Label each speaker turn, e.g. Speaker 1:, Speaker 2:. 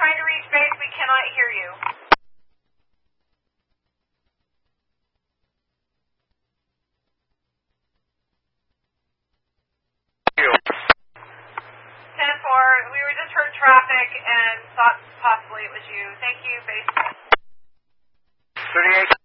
Speaker 1: trying to reach base. We cannot hear you.
Speaker 2: You.
Speaker 1: 10-4. We were just heard traffic and thought possibly it was you. Thank you, base.
Speaker 2: 38.